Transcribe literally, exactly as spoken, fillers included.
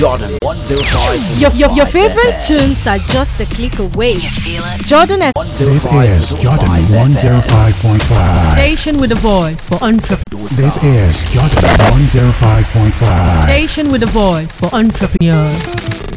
Jordan one oh five. Your, your, your favorite tunes are just a click away. You feel it? Jordan F- This is Jordan one oh five point five. Station with a voice for entrepreneurs. This is Jordan one oh five point five. Station with a voice for entrepreneurs.